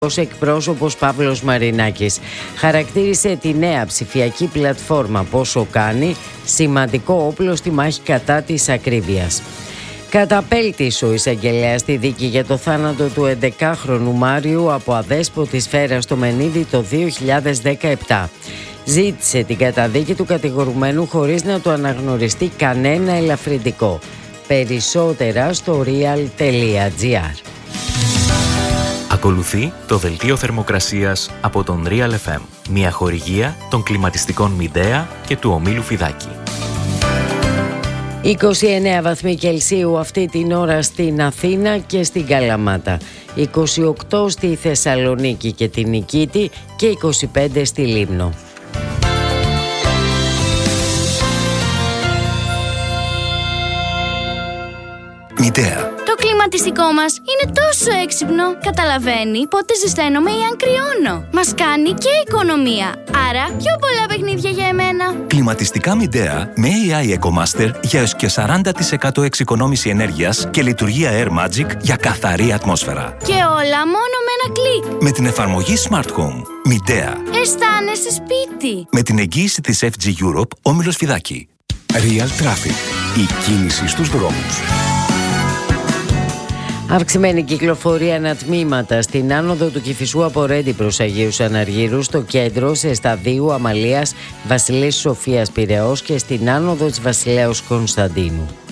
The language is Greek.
Εκπρόσωπος Παύλος Μαρινάκης χαρακτήρισε τη νέα ψηφιακή πλατφόρμα πόσο κάνει σημαντικό όπλο στη μάχη κατά της ακρίβειας. Καταπέλτησε ο εισαγγελέας στη δίκη για το θάνατο του 11χρονου Μάριου από αδέσποτη σφαίρα στο Μενίδη το 2017. Ζήτησε την καταδίκη του κατηγορουμένου χωρίς να του αναγνωριστεί κανένα ελαφρυντικό. Περισσότερα στο real.gr. Ακολουθεί το δελτίο θερμοκρασίας από τον Real FM, μια χορηγία των κλιματιστικών Midea και του ομίλου Φιδάκη. 29 βαθμοί Κελσίου αυτή την ώρα στην Αθήνα και στην Καλαμάτα, 28 στη Θεσσαλονίκη και την Νικήτη και 25 στη Λίμνο. Midea. Το κλιματιστικό μας είναι τόσο έξυπνο. Καταλαβαίνει πότε ζεσταίνομαι ή αν κρυώνω. Μας κάνει και οικονομία. Άρα πιο πολλά παιχνίδια για εμένα. Κλιματιστικά Midea με AI EcoMaster για έως και 40% εξοικονόμηση ενέργειας και λειτουργία Air Magic για καθαρή ατμόσφαιρα. Και όλα μόνο με ένα κλικ. Με την εφαρμογή Smart Home. Midea. Αισθάνεσαι σπίτι. Με την εγγύηση της FG Europe, όμιλος Φιδάκη. Real Traffic. Η κίνηση στους δρόμους. Αυξημένη κυκλοφορία ανατμήματα στην άνοδο του Κηφισού από Ρέντι προς Αγίους Αναργύρους, στο κέντρο, σε σταδίου Αμαλίας Βασιλής Σοφίας Πειραιώς και στην άνοδο της Βασιλέως Κωνσταντίνου.